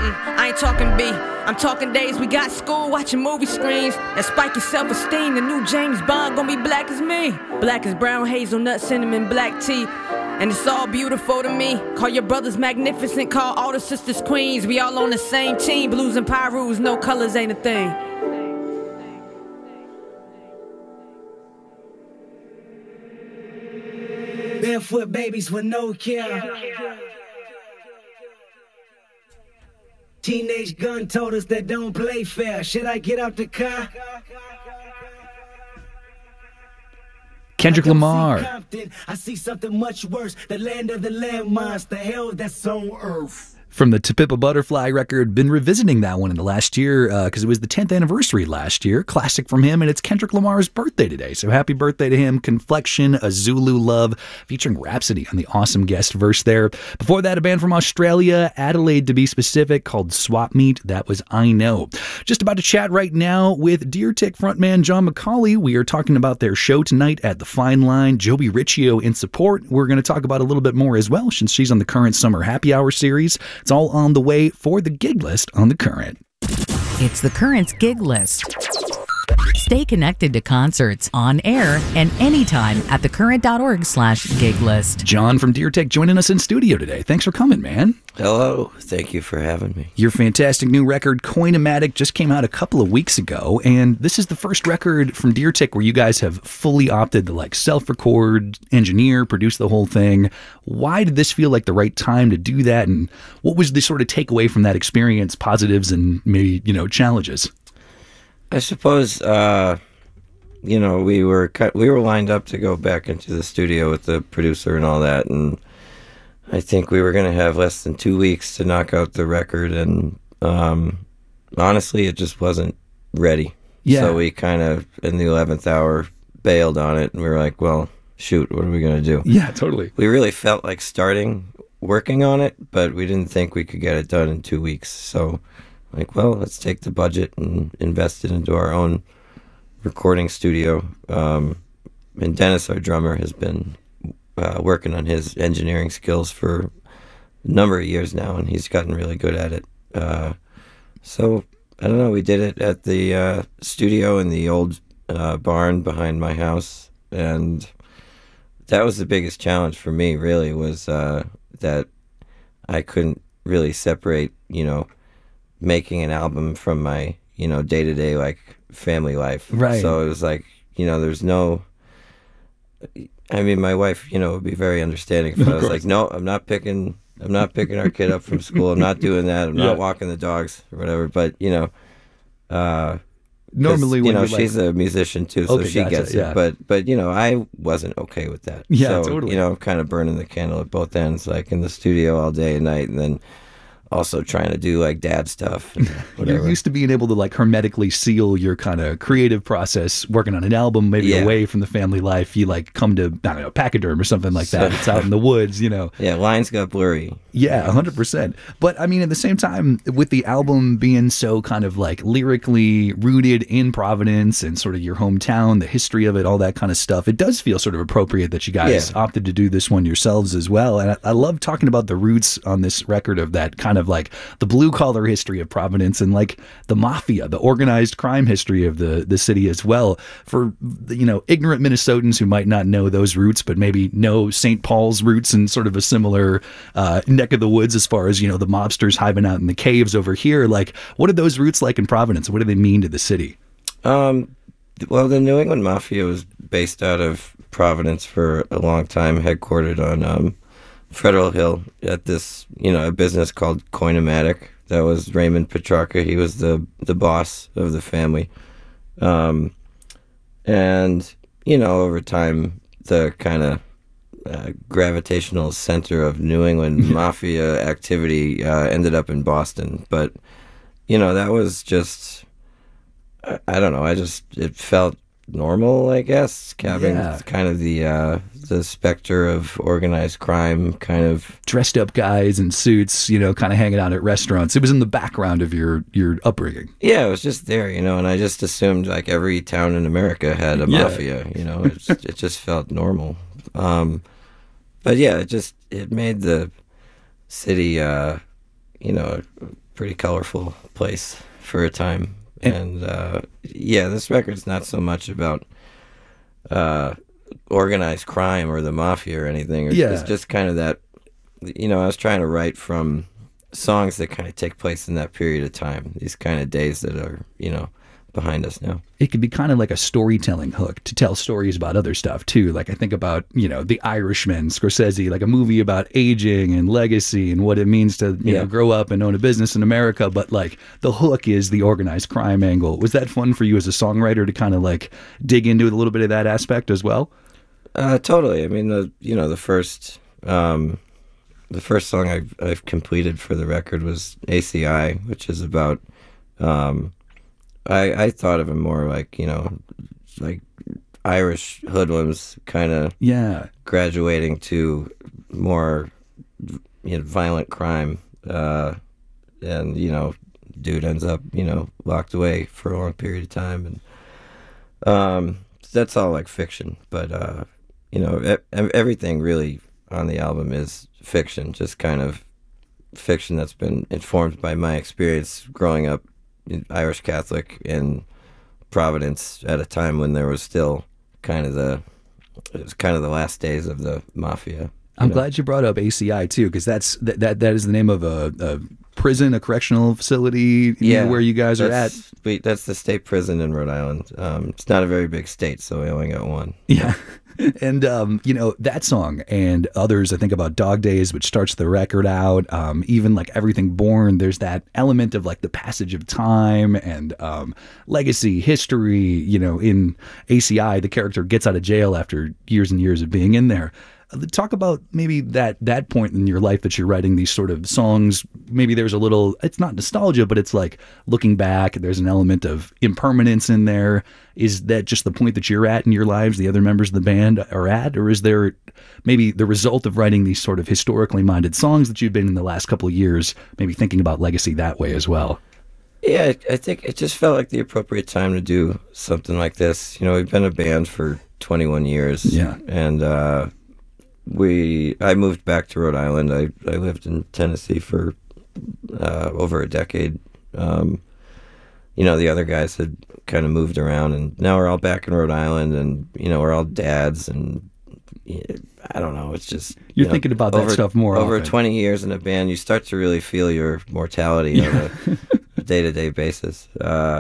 I ain't talking B. I'm talking days we got school watching movie screens that spike your self-esteem. The new James Bond gonna be black as me. Black as brown hazelnut, cinnamon, black tea. And it's all beautiful to me. Call your brothers magnificent, call all the sisters queens. We all on the same team, blues and pyrus, no colors ain't a thing. Barefoot babies with no care. Teenage gun told us that don't play fair. Should I get out the car? Kendrick Lamar. I see something much worse. The land of the landmines. The hell that's on earth. From the To Pimp a Butterfly record, been revisiting that one in the last year because it was the 10th anniversary last year. Classic from him, and it's Kendrick Lamar's birthday today. So happy birthday to him. Conflexion, A Zulu Love, featuring Rhapsody on the awesome guest verse there. Before that, a band from Australia, Adelaide to be specific, called Swap Meet. That was I Know. Just about to chat right now with Deer Tick frontman John McCauley. We are talking about their show tonight at the Fine Line. Joby Riccio in support. We're going to talk about a little bit more as well, since she's on the Current Summer Happy Hour series. It's all on the way for the gig list on The Current. It's The Current's gig list. Stay connected to concerts on air and anytime at thecurrent.org/gig list. John from Deer Tick joining us in studio today. Thanks for coming, man. Hello. Thank you for having me. Your fantastic new record, Coinomatic, just came out a couple of weeks ago, and this is the first record from Deer Tick where you guys have fully opted to self-record, engineer, produce the whole thing. Why did this feel like the right time to do that, and what was the sort of takeaway from that experience, positives and maybe, challenges? I suppose, we were lined up to go back into the studio with the producer and all that, and I think we were going to have less than 2 weeks to knock out the record, and honestly, it just wasn't ready. Yeah. So we kind of, in the 11th hour, bailed on it, and we were like, well, shoot, what are we going to do? Yeah, totally. We really felt like working on it, but we didn't think we could get it done in 2 weeks, so let's take the budget and invest it into our own recording studio. And Dennis, our drummer, has been working on his engineering skills for a number of years now, and he's gotten really good at it. So, I don't know, we did it at the studio in the old barn behind my house, and that was the biggest challenge for me, really, was that I couldn't really separate, making an album from my, day-to-day, family life. Right. So it was there's no... I mean, my wife, would be very understanding if I was like, no, I'm not picking our kid up from school. I'm not doing that. I'm not walking the dogs or whatever. But, normally when she's a musician too, so she gets it. Yeah. But I wasn't okay with that. Yeah, so, totally. Kind of burning the candle at both ends, in the studio all day and night, and then also trying to do dad stuff and whatever. You're used to being able to hermetically seal your kind of creative process, working on an album, maybe away from the family life. You come to, I don't know, Pachyderm or something like that. It's out in the woods, Yeah, lines got blurry. Yeah, 100%. But I mean, at the same time, with the album being so kind of lyrically rooted in Providence and sort of your hometown, the history of it, all that kind of stuff, it does feel sort of appropriate that you guys opted to do this one yourselves as well. And I love talking about the roots on this record of that kind of the blue collar history of Providence and the mafia, the organized crime history of the city as well. For ignorant Minnesotans who might not know those roots, but maybe know St. Paul's roots in sort of a similar neck of the woods as far as the mobsters hiving out in the caves over here. What are those roots like in Providence? What do they mean to the city? Well, the New England Mafia was based out of Providence for a long time, headquartered on Federal Hill at this, a business called Coinomatic. That was Raymond Petrarca. He was the boss of the family. And, over time, the kind of gravitational center of New England Mafia activity ended up in Boston. But, that was just, I don't know, it felt normal, I guess, having kind of the specter of organized crime, kind of dressed up guys in suits, kind of hanging out at restaurants. It was in the background of your upbringing. Yeah, it was just there, and I just assumed every town in America had a mafia. It just felt normal. But yeah, it made the city, pretty colorful place for a time. And yeah, this record's not so much about organized crime or the mafia or anything. It's just kind of that, I was trying to write from songs that kind of take place in that period of time, these kind of days that are, behind us now. It could be kind of like a storytelling hook to tell stories about other stuff too. Like I think about, The Irishman, Scorsese, like a movie about aging and legacy and what it means to, grow up and own a business in America. But like the hook is the organized crime angle. Was that fun for you as a songwriter to kind of like dig into a little bit of that aspect as well? Totally. I mean, the first song I've completed for the record was ACI, which is about, I thought of it more like, like Irish hoodlums kind of graduating to more violent crime. And, dude ends up, locked away for a long period of time. And that's all like fiction. But, everything really on the album is fiction, just kind of fiction that's been informed by my experience growing up Irish Catholic in Providence at a time when there was still kind of the last days of the mafia. I'm glad you brought up ACI too, because that is the name of a prison, a correctional facility where you guys are at. That's the state prison in Rhode Island. It's not a very big state, so we only got one. Yeah. And, that song and others, I think about Dog Days, which starts the record out, even like Everything Born, there's that element of like the passage of time and legacy, history. In ACI, the character gets out of jail after years and years of being in there. Talk about maybe that point in your life that you're writing these sort of songs. Maybe there's a little, it's not nostalgia, but it's like looking back, there's an element of impermanence in there. Is that just the point that you're at in your lives, the other members of the band are at? Or is there maybe the result of writing these sort of historically minded songs that you've been in the last couple of years, maybe thinking about legacy that way as well? Yeah, I think it just felt like the appropriate time to do something like this. We've been a band for 21 years. Yeah. And, I moved back to Rhode Island. I lived in Tennessee for over a decade. The other guys had kind of moved around, and now we're all back in Rhode Island, and we're all dads, and I don't know. It's just you're thinking about that stuff more. Over often. 20 years in a band, you start to really feel your mortality on a day-to-day basis,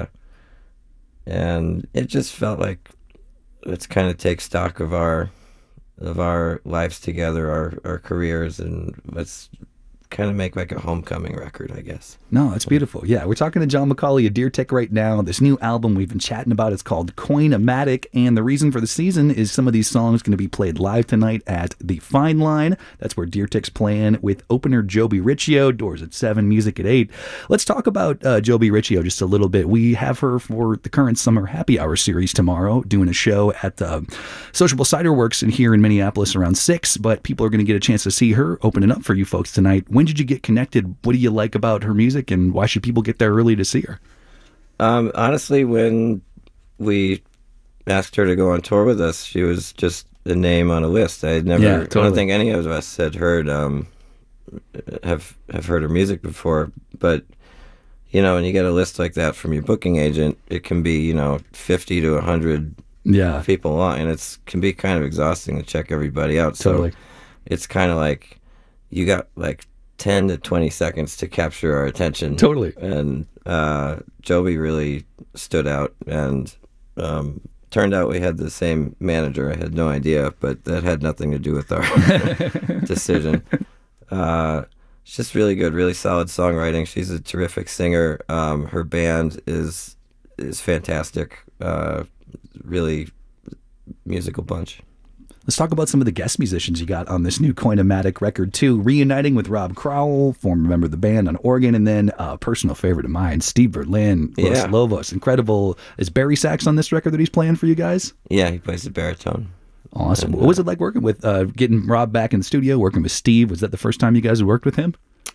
and it just felt like let's kind of take stock of our lives together, our careers, and let's kind of make like a homecoming record, I guess. No, it's beautiful. Yeah, we're talking to John McCauley of Deer Tick right now. This new album we've been chatting about, it's called Coin-O-Matic, and the reason for the season is some of these songs going to be played live tonight at the Fine Line. That's where Deer Tick's playing with opener Joby Riccio. Doors at 7, music at 8. Let's talk about Joby Riccio just a little bit. We have her for the current Summer Happy Hour series tomorrow, doing a show at the Sociable Cider Works here in Minneapolis around 6, but people are going to get a chance to see her opening up for you folks tonight. When did you get connected? What do you like about her music, and why should people get there early to see her? Honestly, when we asked her to go on tour with us, she was just a name on a list. I don't think any of us had heard have heard her music before. But when you get a list like that from your booking agent, it can be 50 to 100 people long, and it can be kind of exhausting to check everybody out. Totally. So it's kind of like you got like 10 to 20 seconds to capture our attention. Totally. And Joby really stood out, and turned out we had the same manager. I had no idea, but that had nothing to do with our decision. She's just really good, really solid songwriting. She's a terrific singer. Her band is fantastic. Really musical bunch. Let's talk about some of the guest musicians you got on this new Coin-O-Matic record too. Reuniting with Rob Crowell, former member of the band, on organ, and then a personal favorite of mine, Steve Berlin, Los Lobos. Incredible. Is Barry Sachs on this record that he's playing for you guys? Yeah, he plays the baritone. Awesome. And, what was it like working with, getting Rob back in the studio, working with Steve? Was that the first time you guys had worked with him?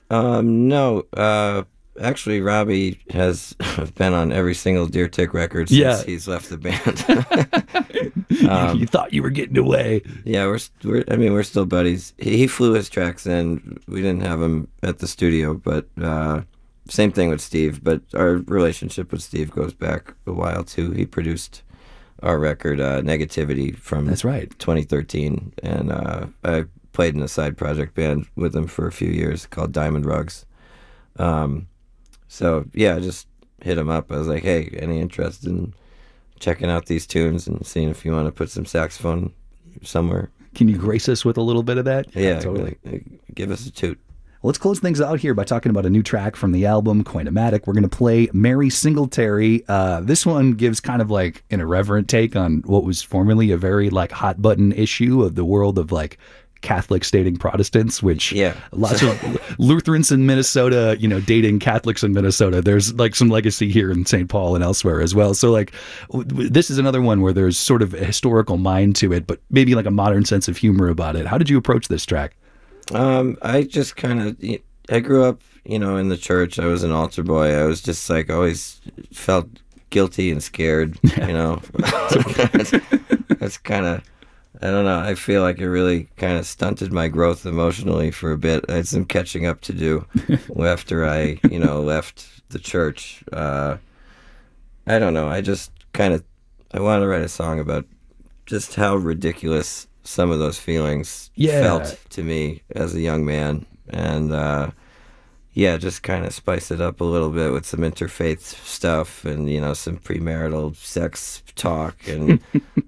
No. Actually, Robbie has been on every single Deer Tick record since he's left the band. You thought you were getting away. Yeah, we're still buddies. He flew his tracks in. We didn't have him at the studio, but same thing with Steve, but our relationship with Steve goes back a while too. He produced our record Negativity from That's right. 2013, and I played in a side project band with him for a few years called Diamond Rugs. So yeah, I just hit him up. I was like, hey, any interest in checking out these tunes and seeing if you want to put some saxophone somewhere? Can you grace us with a little bit of that? Yeah, totally. Give us a toot. Let's close things out here by talking about a new track from the album, Coinomatic. We're going to play Mary Singletary. This one gives kind of like an irreverent take on what was formerly a very like hot button issue of the world of like Catholics dating Protestants, which lots of Lutherans in Minnesota, dating Catholics in Minnesota. There's like some legacy here in St. Paul and elsewhere as well. So like this is another one where there's sort of a historical mind to it, but maybe like a modern sense of humor about it. How did you approach this track? I just I grew up, in the church. I was an altar boy. I was just like always felt guilty and scared, That's kind of, I don't know. I feel like it really kind of stunted my growth emotionally for a bit. I had some catching up to do after I, left the church. I don't know. I just I wanted to write a song about just how ridiculous some of those feelings felt to me as a young man, and just kind of spice it up a little bit with some interfaith stuff and some premarital sex talk and